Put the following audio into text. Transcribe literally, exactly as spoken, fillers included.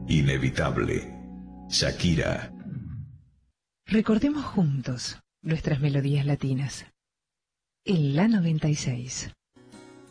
Inevitable. Shakira. Recordemos juntos nuestras melodías latinas. En la noventa y seis.